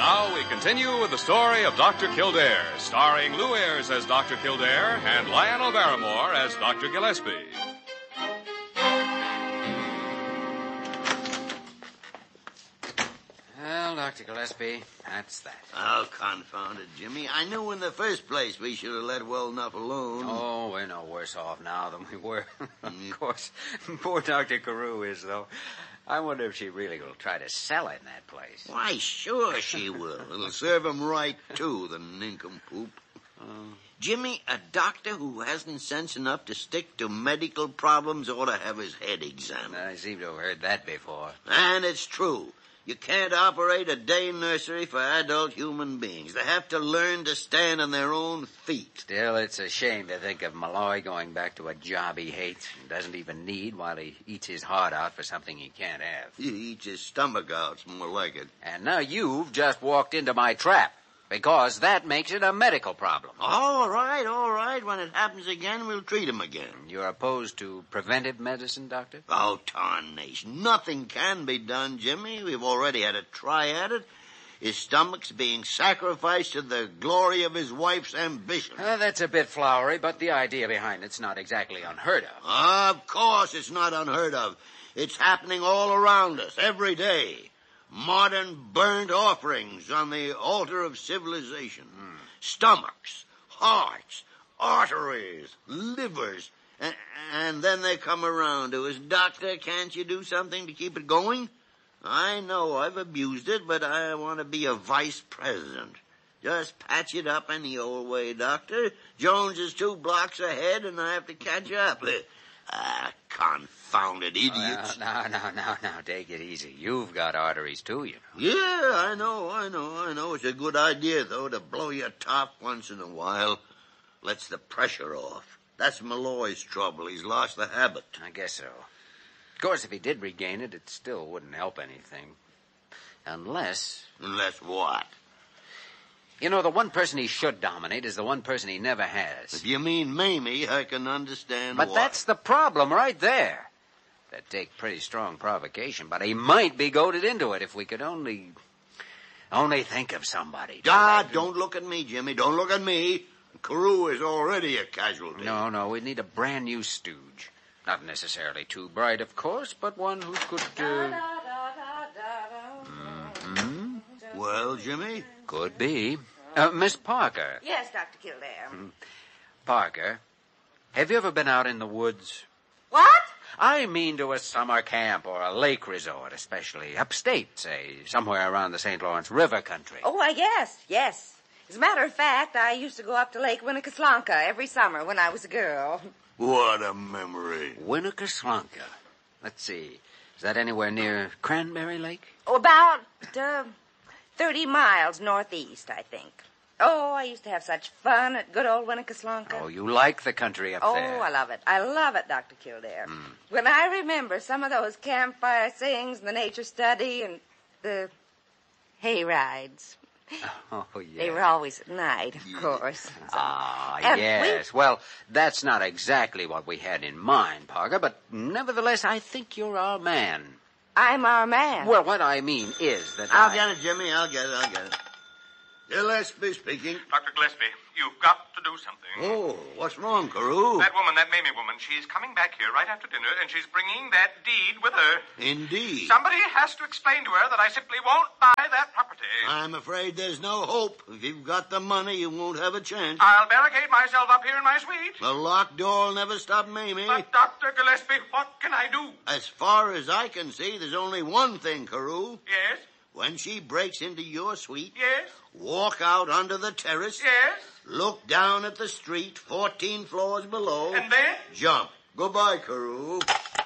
Now we continue with the story of Dr. Kildare, starring Lou Ayres as Dr. Kildare and Lionel Barrymore as Dr. Gillespie. Well, Dr. Gillespie, that's that. Oh, confound it, Jimmy. I knew in the first place we should have let well enough alone. Oh, we're no worse off now than we were. Of course, poor Dr. Carew is, though. I wonder if she really will try to sell it in that place. Why, sure she will. It'll serve him right, too, the nincompoop. Jimmy, a doctor who hasn't sense enough to stick to medical problems ought to have his head examined. I seem to have heard that before. And it's true. You can't operate a day nursery for adult human beings. They have to learn to stand on their own feet. Still, it's a shame to think of Malloy going back to a job he hates and doesn't even need while he eats his heart out for something he can't have. He eats his stomach out, it's more like it. And now you've just walked into my trap, because that makes it a medical problem. All right. When it happens again, we'll treat him again. You're opposed to preventive medicine, Doctor? Oh, tarnation. Nothing can be done, Jimmy. We've already had a try at it. His stomach's being sacrificed to the glory of his wife's ambition. That's a bit flowery, but the idea behind it's not exactly unheard of. Of course it's not unheard of. It's happening all around us, every day. Modern burnt offerings on the altar of civilization. Stomachs, hearts, arteries, livers. And then they come around to us, Doctor, can't you do something to keep it going? I know I've abused it, but I want to be a vice president. Just patch it up any old way, Doctor. Jones is 2 blocks ahead, and I have to catch up. Confounded idiots. Now, take it easy. You've got arteries, too, you know. Yeah, I know. It's a good idea, though, to blow your top once in a while. Lets the pressure off. That's Malloy's trouble. He's lost the habit. I guess so. Of course, if he did regain it, it still wouldn't help anything. Unless... Unless what? You know, the one person he should dominate is the one person he never has. If you mean Mamie, I can understand why. But that's the problem right there. That'd take pretty strong provocation, but he might be goaded into it if we could only think of somebody. Don't look at me, Jimmy. Don't look at me. Carew is already a casualty. No, we'd need a brand new stooge. Not necessarily too bright, of course, but one who could... Well, Jimmy? Could be. Miss Parker. Yes, Dr. Kildare. Parker, have you ever been out in the woods? What? I mean to a summer camp or a lake resort, especially upstate, say, somewhere around the St. Lawrence River country. Oh, yes. As a matter of fact, I used to go up to Lake Winnebago every summer when I was a girl. What a memory. Winnebago. Let's see. Is that anywhere near Cranberry Lake? Oh, about 30 miles northeast, I think. Oh, I used to have such fun at good old Winnebago. Oh, you like the country up there. Oh, I love it, Dr. Kildare. When I remember some of those campfire sings and the nature study and the hay rides. Oh, yeah. They were always at night, of course. Yes. Well, that's not exactly what we had in mind, Parker, but nevertheless, I think you're our man. I'm our man. Well, what I mean is that I'll get it, Jimmy. I'll get it. Gillespie speaking. Dr. Gillespie, you've got to do something. Oh, what's wrong, Carew? That Mamie woman, she's coming back here right after dinner, and she's bringing that deed with her. Indeed. Somebody has to explain to her that I simply won't buy that property. I'm afraid there's no hope. If you've got the money, you won't have a chance. I'll barricade myself up here in my suite. The locked door will never stop Mamie. But, Dr. Gillespie, what can I do? As far as I can see, there's only one thing, Carew. Yes? When she breaks into your suite, Yes? walk out onto the terrace, Yes? look down at the street 14 floors below, And then? jump. Goodbye, Carew.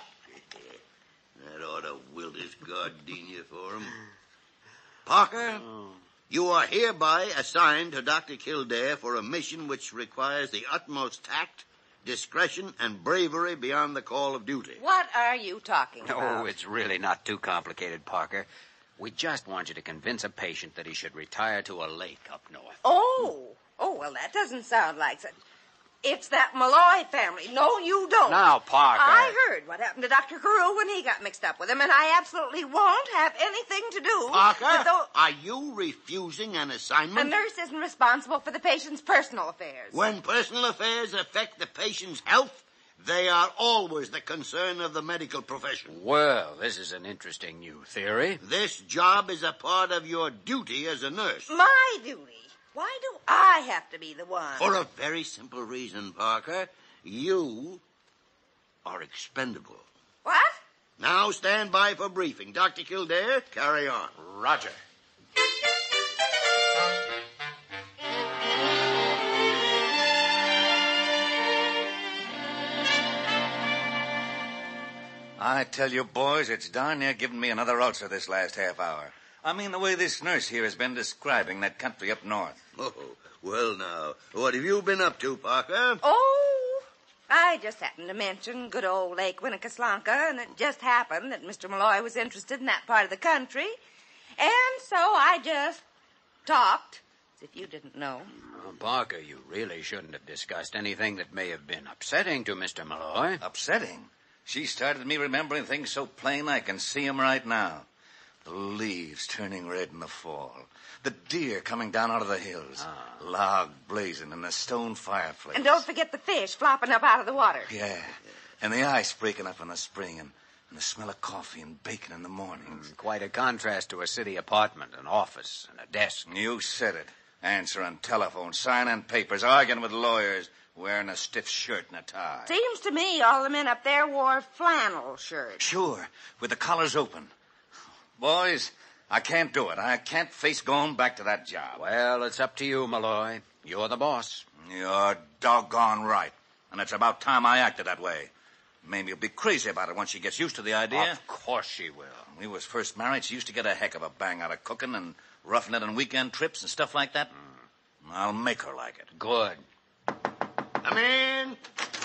That ought to wilt his gardenia for him. Parker, you are hereby assigned to Dr. Kildare for a mission which requires the utmost tact, discretion, and bravery beyond the call of duty. What are you talking about? Oh, it's really not too complicated, Parker. We just want you to convince a patient that he should retire to a lake up north. Oh, well, that doesn't sound like such... It's that Malloy family. No, you don't. Now, Parker. I heard what happened to Dr. Carew when he got mixed up with him, and I absolutely won't have anything to do Parker, with those... are you refusing an A assignment? nurse isn't responsible for the patient's personal affairs. When personal affairs affect the patient's health, they are always the concern of the medical profession. Well, this is an interesting new theory. This job is a part of your duty as a nurse. My duty? Why do I have to be the one? For a very simple reason, Parker. You are expendable. What? Now stand by for briefing. Dr. Kildare, carry on. Roger. I tell you, boys, it's darn near giving me another ulcer this last half hour. I mean, the way this nurse here has been describing that country up north. Oh, well now, what have you been up to, Parker? Oh, I just happened to mention good old Lake Winnebago, and it just happened that Mr. Malloy was interested in that part of the country. And so I just talked, as if you didn't know. Oh, Parker, you really shouldn't have discussed anything that may have been upsetting to Mr. Malloy. Upsetting? She started me remembering things so plain I can see 'em right now. The leaves turning red in the fall. The deer coming down out of the hills. Log blazing in the stone fireplace. And don't forget the fish flopping up out of the water. Yeah. And the ice breaking up in the spring and the smell of coffee and bacon in the mornings. Quite a contrast to a city apartment, an office, and a desk. You said it. Answering telephone, signing papers, arguing with lawyers, wearing a stiff shirt and a tie. Seems to me all the men up there wore flannel shirts. Sure, with the collars open. Boys, I can't do it. I can't face going back to that job. Well, it's up to you, Malloy. You're the boss. You're doggone right. And it's about time I acted that way. Mamie will be crazy about it once she gets used to the idea. Of course she will. When we was first married, she used to get a heck of a bang out of cooking and roughing it on weekend trips and stuff like that. I'll make her like it. Good. Come in.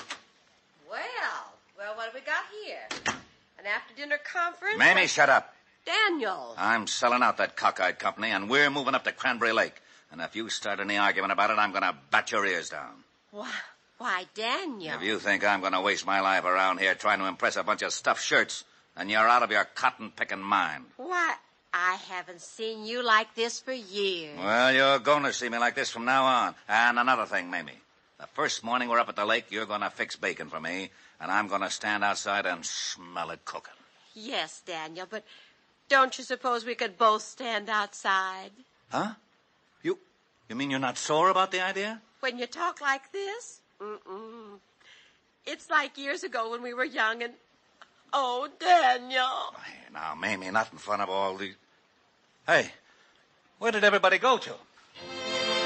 Well, what have we got here? An after-dinner conference? Mamie, shut up. Daniel. I'm selling out that cockeyed company, and we're moving up to Cranberry Lake. And if you start any argument about it, I'm going to bat your ears down. Why, Daniel. If you think I'm going to waste my life around here trying to impress a bunch of stuffed shirts, then you're out of your cotton-picking mind. Why, I haven't seen you like this for years. Well, you're going to see me like this from now on. And another thing, Mamie. The first morning we're up at the lake, you're going to fix bacon for me, and I'm going to stand outside and smell it cooking. Yes, Daniel, but don't you suppose we could both stand outside? Huh? You mean you're not sore about the idea? When you talk like this? Mm-mm. It's like years ago when we were young and... Oh, Daniel. Hey, now, Mamie, not in front of all these... Hey, where did everybody go to?